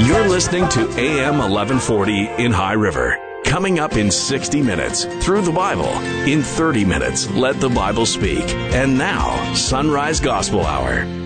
You're listening to AM 1140 in High River. Coming up in 60 minutes, Through the Bible. In 30 minutes, Let the Bible Speak. And now, Sunrise Gospel Hour.